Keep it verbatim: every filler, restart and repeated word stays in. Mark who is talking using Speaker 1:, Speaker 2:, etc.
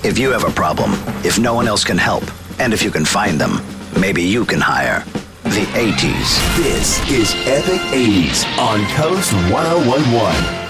Speaker 1: If you have a problem, if no one else can help, and if you can find them, maybe you can hire the eighties.
Speaker 2: This is Epic eighties on Coast ten eleven.